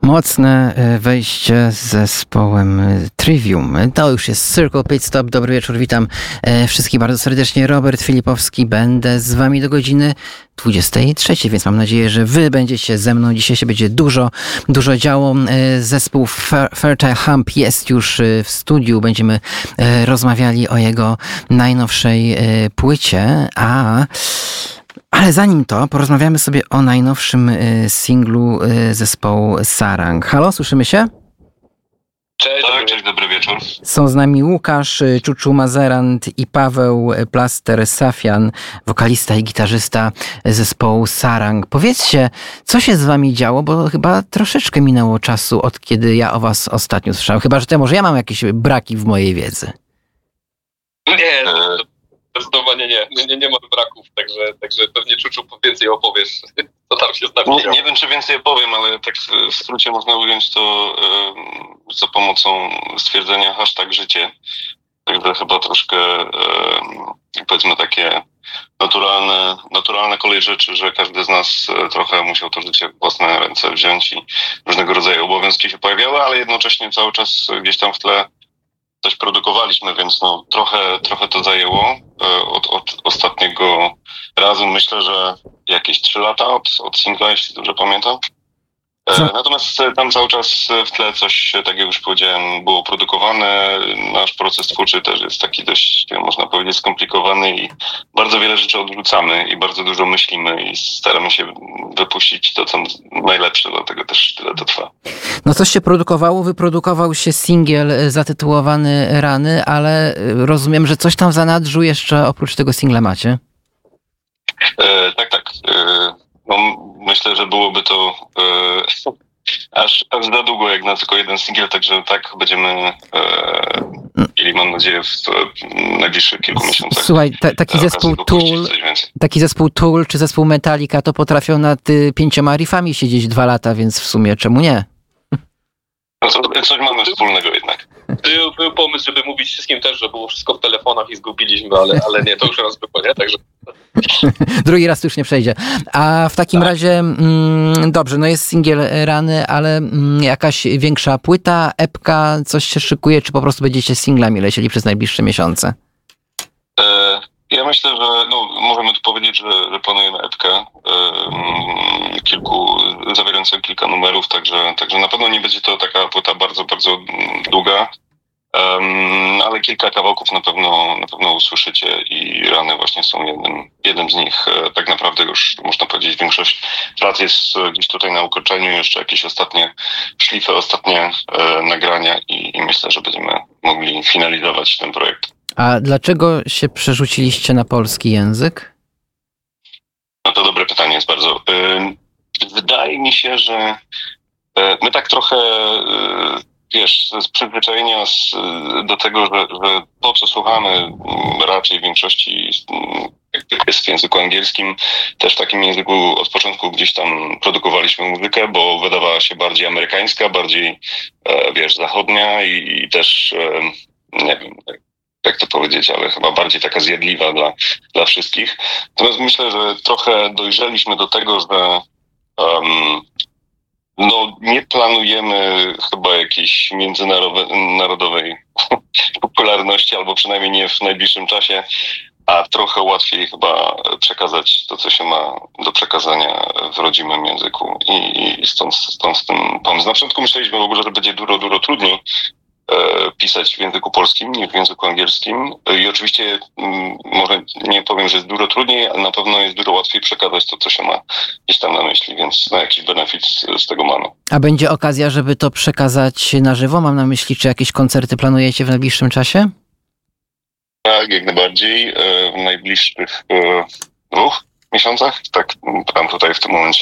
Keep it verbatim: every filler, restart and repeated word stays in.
Mocne wejście z zespołem Trivium. To już jest Circle Pit Stop. Dobry wieczór, witam wszystkich bardzo serdecznie. Robert Filipowski, będę z wami do godziny dwudziestej trzeciej, więc mam nadzieję, że wy będziecie ze mną. Dzisiaj się będzie dużo, dużo działo. Zespół Fertile Hump jest już w studiu. Będziemy rozmawiali o jego najnowszej płycie, a Ale zanim to, porozmawiamy sobie o najnowszym y, singlu y, zespołu Sarang. Halo, słyszymy się? Cześć, tak, cześć, dobry wieczór. Są z nami Łukasz Czuczu Mazerant i Paweł Plaster-Safian, wokalista i gitarzysta zespołu Sarang. Powiedzcie, co się z wami działo, bo chyba troszeczkę minęło czasu, od kiedy ja o was ostatnio słyszałem. Chyba, że to może ja mam jakieś braki w mojej wiedzy. Nie, zdecydowanie nie. Nie, nie, nie ma braków, także, także pewnie Czuczu więcej opowiesz, co tam się z nami nie, nie wiem, czy więcej opowiem, ale tak w skrócie można ująć to e, za pomocą stwierdzenia hashtag życie. Także chyba troszkę e, powiedzmy takie naturalne, naturalna kolej rzeczy, że każdy z nas trochę musiał to życie w własne ręce wziąć i różnego rodzaju obowiązki się pojawiały, ale jednocześnie cały czas gdzieś tam w tle coś produkowaliśmy, więc no trochę, trochę to zajęło od, od ostatniego razu. Myślę, że jakieś trzy lata od, od singla, jeśli dobrze pamiętam. Co? Natomiast tam cały czas w tle coś, tak jak już powiedziałem, było produkowane. Nasz proces twórczy też jest taki dość, można powiedzieć, skomplikowany i bardzo wiele rzeczy odrzucamy i bardzo dużo myślimy i staramy się wypuścić to, co najlepsze, dlatego też tyle to trwa. No coś się produkowało, wyprodukował się singiel zatytułowany Rany, ale rozumiem, że coś tam w zanadrzu jeszcze oprócz tego singla macie? E, tak, tak. E, no, myślę, że byłoby to e, aż, aż za długo jak na tylko jeden singiel, także tak będziemy e, mieli, mam nadzieję, w, w najbliższych kilku miesiącach. Słuchaj, ta, taki zespół Tool, taki zespół Tool czy zespół Metallica to potrafią nad y, pięcioma riffami siedzieć dwa lata, więc w sumie czemu nie? No co, coś mamy wspólnego jednak. Był, był pomysł, żeby mówić wszystkim też, że było wszystko w telefonach i zgubiliśmy, ale, ale nie, to już raz było, nie? Także... Drugi raz to już nie przejdzie. A w takim tak. razie, mm, dobrze, no jest singiel Rany, ale mm, jakaś większa płyta, epka, coś się szykuje, czy po prostu będziecie singlami lecieli przez najbliższe miesiące? E, ja myślę, że no, możemy tu powiedzieć, że, że planujemy epkę e, kilku, zawierającą kilka numerów, także, także na pewno nie będzie to taka płyta bardzo, bardzo długa. Um, ale kilka kawałków na pewno na pewno usłyszycie i Rany właśnie są jednym, jednym z nich. E, tak naprawdę już można powiedzieć, większość prac jest gdzieś tutaj na ukończeniu, jeszcze jakieś ostatnie szlify, ostatnie e, nagrania i, i myślę, że będziemy mogli finalizować ten projekt. A dlaczego się przerzuciliście na polski język? No to dobre pytanie jest bardzo. E, wydaje mi się, że e, my tak trochę e, wiesz, z przyzwyczajenia z, do tego, że, że to, co słuchamy, raczej w większości jest w języku angielskim. Też w takim języku od początku gdzieś tam produkowaliśmy muzykę, bo wydawała się bardziej amerykańska, bardziej, wiesz, zachodnia i, i też, nie wiem, jak to powiedzieć, ale chyba bardziej taka zjadliwa dla, dla wszystkich. Natomiast myślę, że trochę dojrzeliśmy do tego, że um, no, nie planujemy chyba jakiejś międzynarodowej popularności, albo przynajmniej nie w najbliższym czasie, a trochę łatwiej chyba przekazać to, co się ma do przekazania w rodzimym języku i, i stąd, stąd ten pomysł. Na początku myśleliśmy w ogóle, że będzie dużo, dużo trudniej e, pisać w języku polskim niż w języku angielskim i oczywiście m, może nie powiem, że jest dużo trudniej, ale na pewno jest dużo łatwiej przekazać to, co się ma gdzieś tam na myśli, więc no, jakiś benefit z, z tego mamy. A będzie okazja, żeby to przekazać na żywo? Mam na myśli, czy jakieś koncerty planujecie w najbliższym czasie? Tak, jak najbardziej. W najbliższych dwóch miesiącach, tak tam tutaj w tym momencie